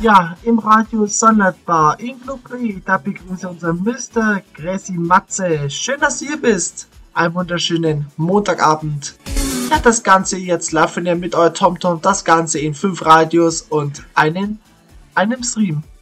Ja, im Radio Sonderbar in Glubri, da begrüße unser Mr. Grassi Matze. Schön, dass du hier bist. Einen wunderschönen Montagabend. Ja, das Ganze jetzt laufen ja mit euer TomTom, das Ganze in 5 Radios und einem Stream.